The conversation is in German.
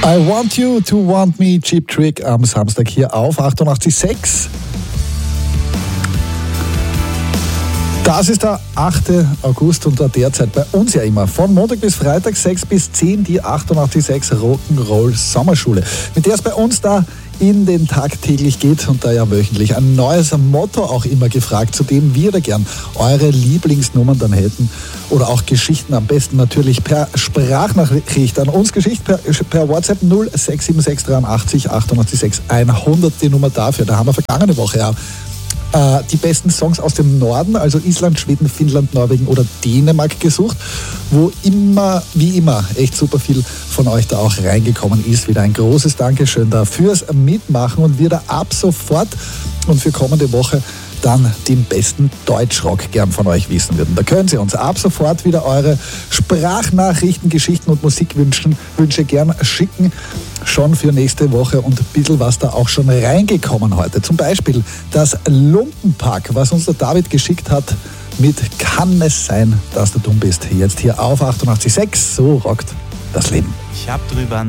I Want You to Want Me, Cheap Trick am Samstag hier auf 88.6. Das ist der 8. August und derzeit bei uns ja immer von Montag bis Freitag 6 bis 10 die 88.6 Rock'n'Roll Sommerschule, mit der es bei uns da in den Tag täglich geht und da ja wöchentlich ein neues Motto auch immer gefragt, zu dem wir da gern eure Lieblingsnummern dann hätten oder auch Geschichten, am besten natürlich per Sprachnachricht an uns geschickt per WhatsApp 0676 83 886 100, die Nummer dafür. Da haben wir vergangene Woche ja die besten Songs aus dem Norden, also Island, Schweden, Finnland, Norwegen oder Dänemark gesucht, wo immer, wie immer, echt super viel von euch da auch reingekommen ist. Wieder ein großes Dankeschön da fürs Mitmachen und wir da ab sofort und für kommende Woche dann den besten Deutschrock gern von euch wissen würden. Da können Sie uns ab sofort wieder eure Sprachnachrichten, Geschichten und Musikwünsche gern schicken. Schon für nächste Woche und ein bisschen was da auch schon reingekommen heute. Zum Beispiel das Lumpenpack, was uns der David geschickt hat mit Kann es sein, dass du dumm bist. Jetzt hier auf 88.6, so rockt das Leben. Ich hab drüber